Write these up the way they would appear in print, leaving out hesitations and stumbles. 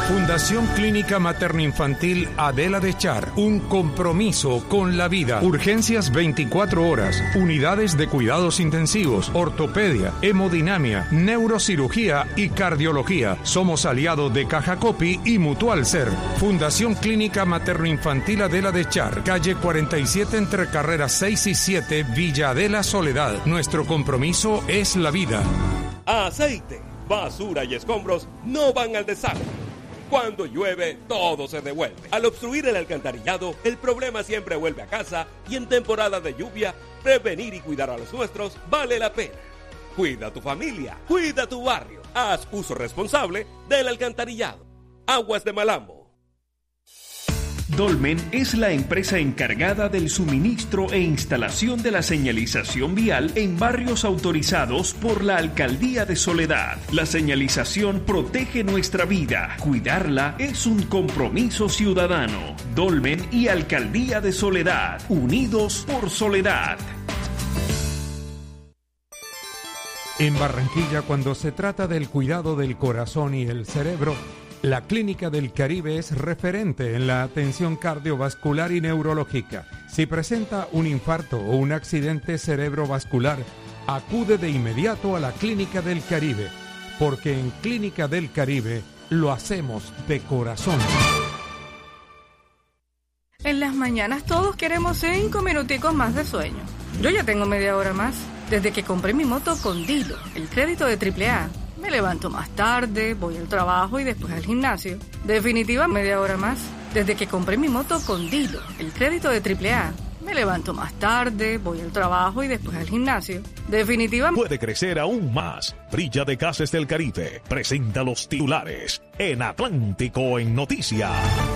Fundación Clínica Materno-Infantil Adela de Char. Un compromiso con la vida. Urgencias 24 horas. Unidades de cuidados intensivos, ortopedia, hemodinamia, neurocirugía y cardiología. Somos aliados de Caja Copi y Mutual Ser. Fundación Clínica Materno-Infantil Adela de Char. Calle 47 entre carreras 6 y 7, Villa Adela Soledad. Nuestro compromiso es la vida. Aceite, basura y escombros no van al desagüe. Cuando llueve, todo se devuelve. Al obstruir el alcantarillado, el problema siempre vuelve a casa y en temporada de lluvia, prevenir y cuidar a los nuestros vale la pena. Cuida a tu familia, cuida tu barrio. Haz uso responsable del alcantarillado. Aguas de Malambo. Dolmen es la empresa encargada del suministro e instalación de la señalización vial en barrios autorizados por la Alcaldía de Soledad. La señalización protege nuestra vida. Cuidarla es un compromiso ciudadano. Dolmen y Alcaldía de Soledad, unidos por Soledad. En Barranquilla, cuando se trata del cuidado del corazón y el cerebro, la Clínica del Caribe es referente en la atención cardiovascular y neurológica. Si presenta un infarto o un accidente cerebrovascular, acude de inmediato a la Clínica del Caribe, porque en Clínica del Caribe lo hacemos de corazón. En las mañanas todos queremos 5 minuticos más de sueño. Yo ya tengo media hora más. Desde que compré mi moto con Dilo, el crédito de AAA. Me levanto más tarde, voy al trabajo y después al gimnasio. Definitiva media hora más. Desde que compré mi moto con Dilo, el crédito de AAA. Me levanto más tarde, voy al trabajo y después al gimnasio. Definitiva puede crecer aún más. Brilla de Gases del Caribe presenta los titulares en Atlántico en Noticias.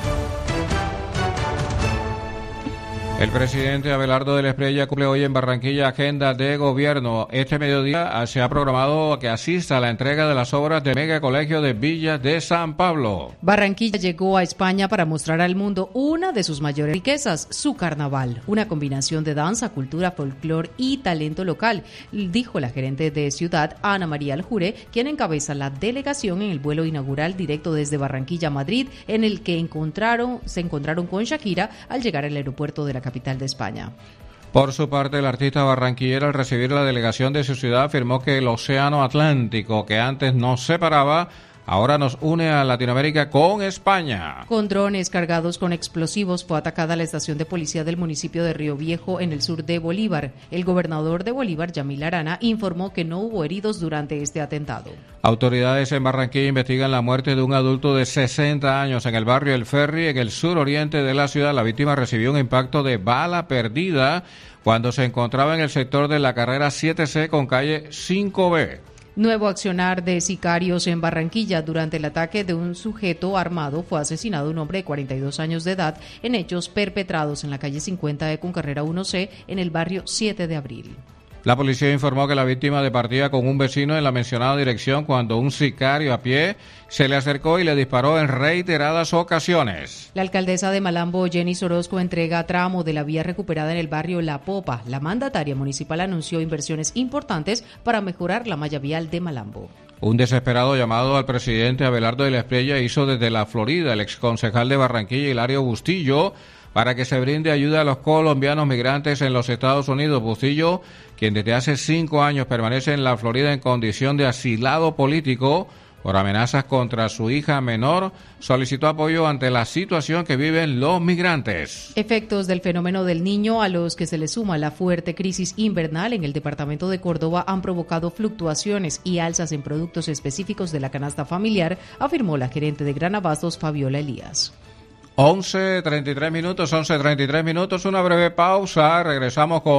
El presidente Abelardo de la Espriella cumple hoy en Barranquilla agenda de gobierno. Este mediodía se ha programado que asista a la entrega de las obras del Mega Colegio de Villas de San Pablo. Barranquilla llegó a España para mostrar al mundo una de sus mayores riquezas, su carnaval. Una combinación de danza, cultura, folclor y talento local, dijo la gerente de ciudad, Ana María Aljure, quien encabeza la delegación en el vuelo inaugural directo desde Barranquilla a Madrid, en el que se encontraron con Shakira al llegar al aeropuerto de la capital de España. Por su parte, el artista barranquillero, al recibir la delegación de su ciudad, afirmó que el océano Atlántico, que antes nos separaba, ahora nos une a Latinoamérica con España. Con drones cargados con explosivos fue atacada la estación de policía del municipio de Río Viejo en el sur de Bolívar. El gobernador de Bolívar, Yamil Arana, informó que no hubo heridos durante este atentado. Autoridades en Barranquilla investigan la muerte de un adulto de 60 años en el barrio El Ferry, en el suroriente de la ciudad. La víctima recibió un impacto de bala perdida cuando se encontraba en el sector de la carrera 7C con calle 5B. Nuevo accionar de sicarios en Barranquilla. Durante el ataque de un sujeto armado fue asesinado un hombre de 42 años de edad en hechos perpetrados en la calle 50E con carrera 1C en el barrio 7 de abril. La policía informó que la víctima departía con un vecino en la mencionada dirección cuando un sicario a pie se le acercó y le disparó en reiteradas ocasiones. La alcaldesa de Malambo, Jenny Orozco, entrega tramo de la vía recuperada en el barrio La Popa. La mandataria municipal anunció inversiones importantes para mejorar la malla vial de Malambo. Un desesperado llamado al presidente Abelardo de la Espriella hizo desde la Florida el exconcejal de Barranquilla, Hilario Bustillo, para que se brinde ayuda a los colombianos migrantes en los Estados Unidos. Bustillo, quien desde hace 5 años permanece en la Florida en condición de asilado político por amenazas contra su hija menor, solicitó apoyo ante la situación que viven los migrantes. Efectos del fenómeno del Niño, a los que se le suma la fuerte crisis invernal en el departamento de Córdoba, han provocado fluctuaciones y alzas en productos específicos de la canasta familiar, afirmó la gerente de Gran Abastos, Fabiola Elías. 11:33 minutos, una breve pausa, regresamos con